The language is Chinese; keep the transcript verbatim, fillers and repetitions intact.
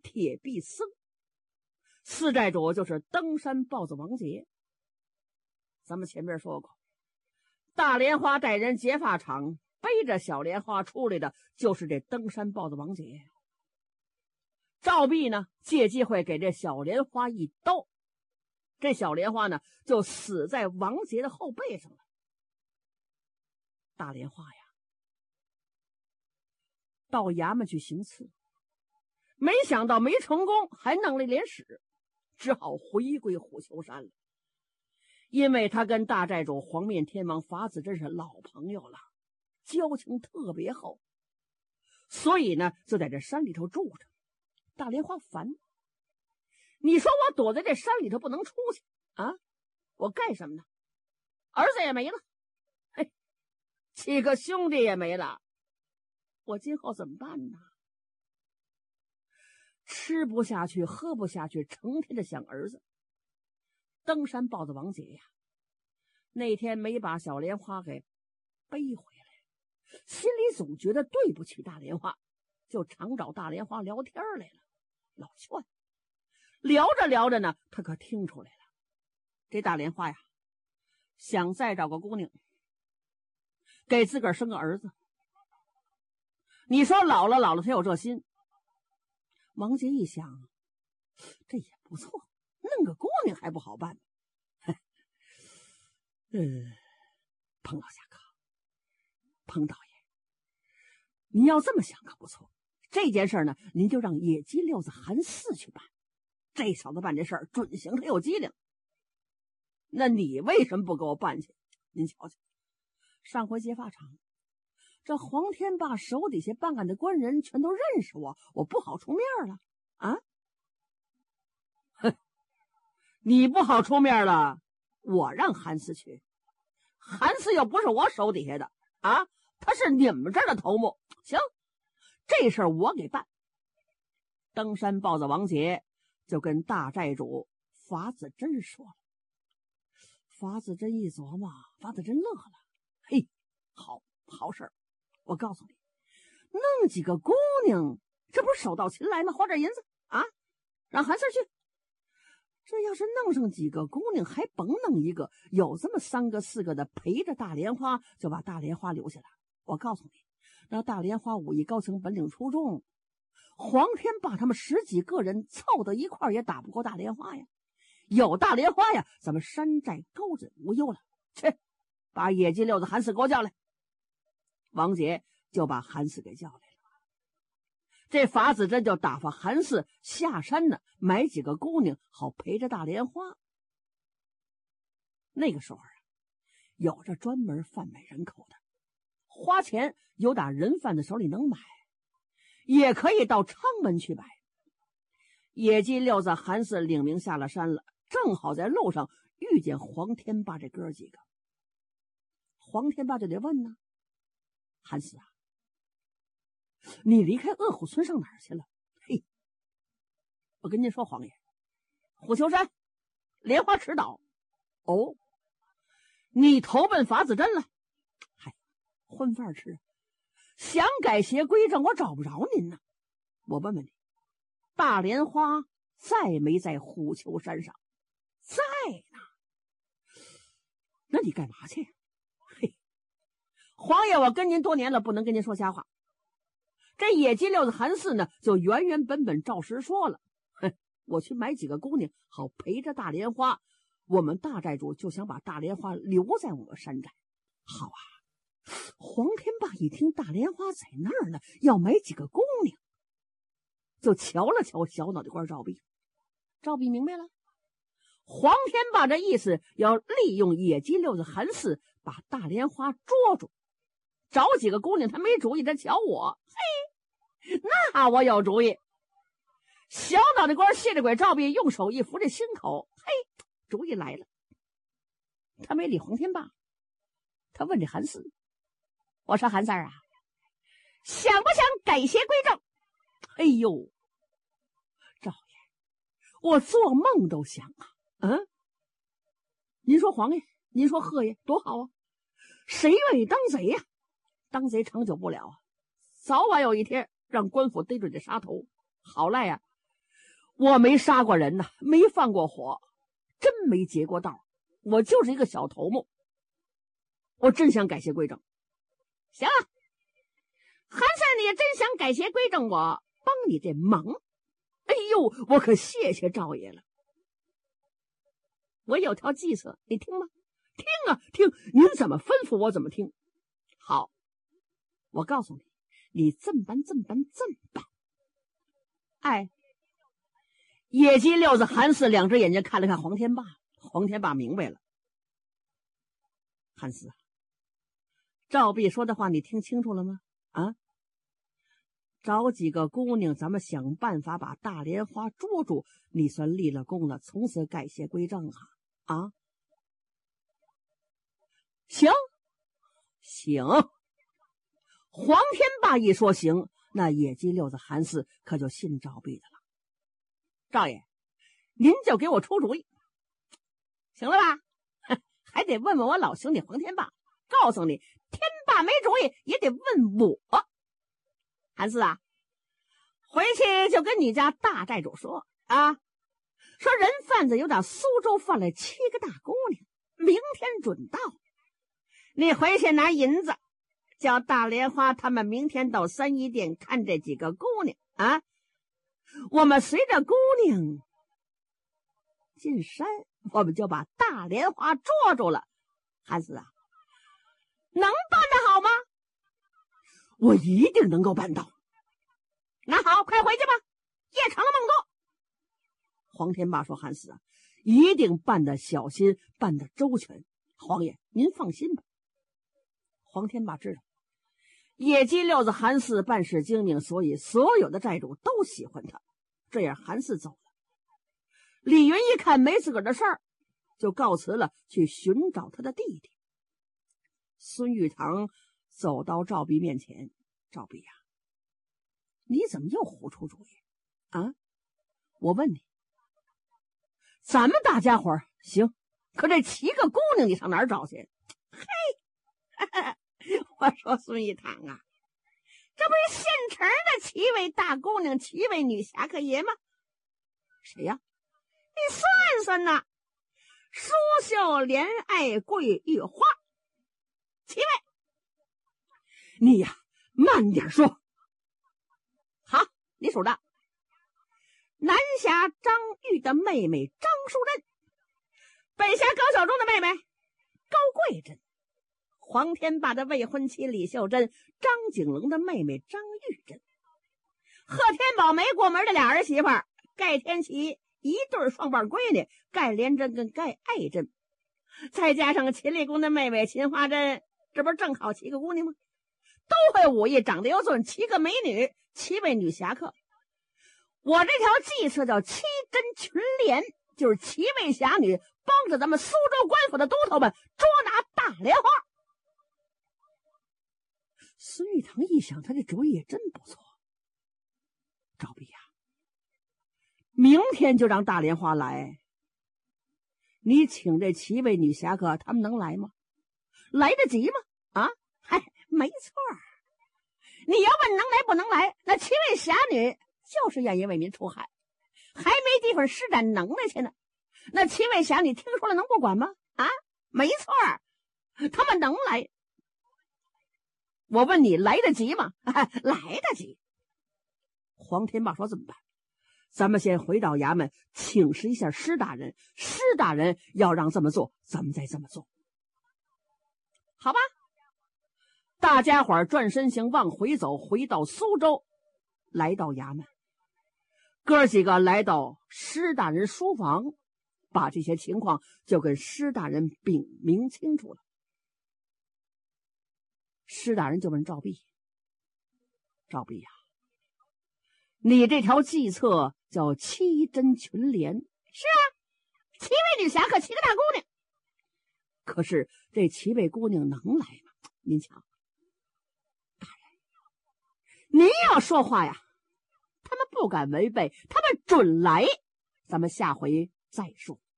铁壁僧，四寨主就是登山豹子王杰。咱们前面说过，大莲花带人劫法场，背着小莲花出来的就是这登山豹子王杰。赵壁呢，借机会给这小莲花一刀，这小莲花呢就死在王杰的后背上了。大莲花呀，到衙门去行刺，没想到没成功，还弄了一脸屎，只好回归虎丘山了。因为他跟大寨主黄面天王法子真是老朋友了，交情特别厚，所以呢就在这山里头住着。大莲花烦，你说我躲在这山里头不能出去啊，我干什么呢？儿子也没了，嘿，几个兄弟也没了，我今后怎么办呢？吃不下去，喝不下去，成天的想儿子。登山豹子王杰呀，那天没把小莲花给背回来，心里总觉得对不起大莲花，就常找大莲花聊天来了，老劝。聊着聊着呢，他可听出来了，这大莲花呀，想再找个姑娘，给自个儿生个儿子。你说老了老了，他有这心。王杰一想，这也不错，弄个姑娘还不好办呢。嗯，彭老侠客，彭导演，您要这么想可不错。这件事呢，您就让野鸡六子韩四去办。这小子办这事儿准行，他有机灵。那你为什么不给我办去？您瞧瞧，上回劫法场，这黄天霸手底下办案的官人全都认识我，我不好出面了啊！哼，你不好出面了，我让韩四去。韩四又不是我手底下的啊，他是你们这儿的头目。行，这事儿我给办。登山豹子王杰就跟大寨主法子真说了。法子真一琢磨，法子真乐了。嘿，好好事儿！我告诉你，弄几个姑娘，这不是手到擒来吗？花点银子啊，让韩四去。这要是弄上几个姑娘，还甭弄一个，有这么三个四个的陪着大莲花，就把大莲花留下来。我告诉你，那大莲花武艺高强，本领出众，黄天霸他们十几个人凑到一块儿也打不过大莲花呀。有大莲花呀，咱们山寨高枕无忧了。去，把野鸡六子韩四给我叫来。王杰就把韩四给叫来了。这法子真就打发韩四下山呢，买几个姑娘，好陪着大莲花。那个时候啊，有着专门贩卖人口的，花钱有打人贩子手里能买，也可以到昌门去买。野鸡六子韩四领命下了山了，正好在路上遇见黄天霸这哥几个。黄天霸就得问呢，韩四啊，你离开恶虎村上哪儿去了？嘿，我跟您说，黄爷，虎丘山莲花池岛。哦，你投奔法子真了？嗨，混饭吃，想改邪归正，我找不着您呢。我问问你，大莲花在没在虎丘山上？在呢。那你干嘛去呀？嘿，黄爷，我跟您多年了，不能跟您说瞎话。这野鸡六子韩四呢，就原原本本照实说了，哼，我去买几个姑娘，好陪着大莲花。我们大寨主就想把大莲花留在我们山寨。好啊，黄天霸一听大莲花在那儿呢，要买几个姑娘，就瞧了瞧小脑袋瓜赵壁。赵壁明白了，黄天霸这意思要利用野鸡六子韩四把大莲花捉住，找几个姑娘他没主意，他瞧我，嘿，那我有主意。小脑袋瓜谢着鬼赵壁用手一扶这心口，嘿，主意来了。他没理黄天霸，他问这韩四，我说韩四啊，想不想改邪归正？哎呦，赵爷，我做梦都想啊。嗯，您说黄爷，您说贺爷，多好啊，谁愿意当贼呀、啊？当贼长久不了啊，早晚有一天让官府逮住这杀头。好赖呀、啊， 我没杀过人呐，没放过火，真没劫过道，我就是一个小头目。我真想改邪归正。行了，韩三，你也真想改邪归正，我帮你这忙。哎呦，我可谢谢赵爷了。我有条计策，你听吗？听啊，听，您怎么吩咐我怎么听。好，我告诉你，你这么办，这么办，这么办。哎，野鸡六子韩四两只眼睛看了看黄天霸，黄天霸明白了。韩四，赵弼说的话你听清楚了吗？啊，找几个姑娘，咱们想办法把大莲花捉住，你算立了功了，从此改邪归正啊！啊，行行。黄天霸一说行，那野鸡六子韩四可就信赵弼的了。赵爷，您就给我出主意，行了吧？还得问问我老兄弟黄天霸。告诉你，天霸没主意也得问我。韩四啊，回去就跟你家大寨主说啊，说人贩子有打苏州贩来七个大姑娘，明天准到。你回去拿银子，叫大莲花他们明天到三一店看这几个姑娘啊。我们随着姑娘进山，我们就把大莲花捉住了。韩四啊，能办得好吗？我一定能够办到。那好，快回去吧，夜长了梦多。黄天霸说，韩四啊，一定办得小心，办得周全。黄爷您放心吧。黄天霸知道野鸡六子韩四办事精明，所以所有的寨主都喜欢他。这样韩四走了，李云一看没自个儿的事儿，就告辞了，去寻找他的弟弟。孙玉堂走到赵弼面前，赵弼呀、啊，你怎么又胡出主意啊？我问你，咱们大家伙儿行，可这七个姑娘你上哪儿找去？嘿，我说孙玉堂啊，这不是现成的七位大姑娘，七位女侠客爷吗？谁呀？你算算呐，苏绣怜爱桂玉花，七位。你呀，慢点说。好，你数着。南侠张玉的妹妹张淑珍，北侠高小忠的妹妹高桂珍，黄天霸的未婚妻李秀珍，张景龙的妹妹张玉珍，贺天宝没过门的俩儿媳妇儿盖天琪一对双瓣闺女盖连珍跟盖爱珍，再加上秦立功的妹妹秦花珍，这不是正好七个姑娘吗？都会武艺，长得又俊，七个美女，七位女侠客。我这条计策叫七针群连，就是七位侠女帮着咱们苏州官府的都头们捉拿大莲花。孙玉堂一想，他这主意也真不错。赵弼呀，明天就让大莲花来，你请这七位女侠客，他们能来吗？来得及吗？啊，嗨，没错，你要问能来不能来，那七位侠女就是愿意为民出海，还没地方施展能耐去呢。那七位侠女听说了能不管吗？啊，没错，他们能来。我问你，来得及吗？啊、来得及。黄天霸说，怎么办？咱们先回到衙门请示一下施大人，施大人要让这么做，咱们再这么做，好吧？大家伙儿转身行往回走，回到苏州，来到衙门，哥几个来到施大人书房，把这些情况就跟施大人禀明清楚了。施大人就问赵弼：“赵弼呀、啊，你这条计策叫七针群连。”“是啊，七位女侠客，七个大姑娘。可是这七位姑娘能来吗？您瞧，大人，您要说话呀，他们不敢违背，他们准来。咱们下回再说。”